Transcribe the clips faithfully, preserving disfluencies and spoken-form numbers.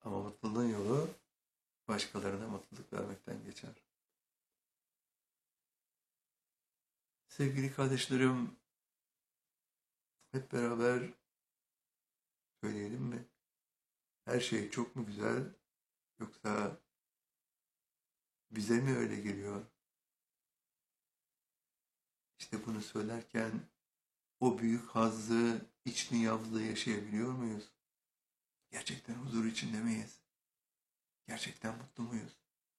Ama mutluluğun yolu başkalarına mutluluk vermekten geçer. Sevgili kardeşlerim, hep beraber söyleyelim mi? Her şey çok mu güzel, yoksa bize mi öyle geliyor? İşte bunu söylerken o büyük hazzı, iç dünyamızda yaşayabiliyor muyuz? Gerçekten huzur içinde miyiz? Gerçekten mutlu muyuz?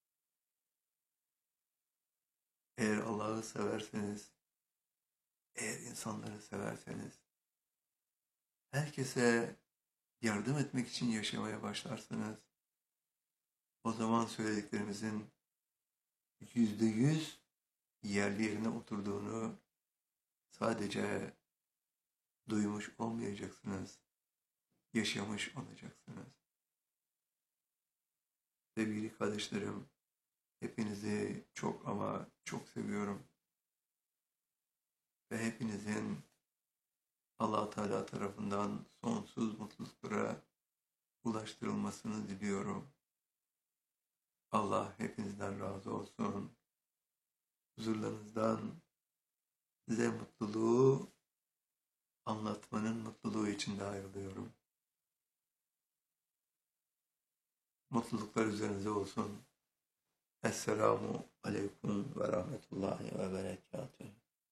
Eğer Allah'ı severseniz, eğer insanları severseniz, herkese yardım etmek için yaşamaya başlarsanız, o zaman söylediklerimizin yüzde yüz yerli yerine oturduğunu sadece duymuş olmayacaksınız, yaşamış olacaksınız. Sevgili kardeşlerim, hepinizi çok ama çok seviyorum. Ve hepinizin Allah Teala tarafından sonsuz mutluluklara ulaştırılmasını diliyorum. Allah hepinizden razı olsun. Huzurlarınızdan size mutluluğu anlatmanın mutluluğu içinde ayrılıyorum. Mutluluklar üzerinize olsun. Esselamu aleyküm ve rahmetullahi ve berekatuhu.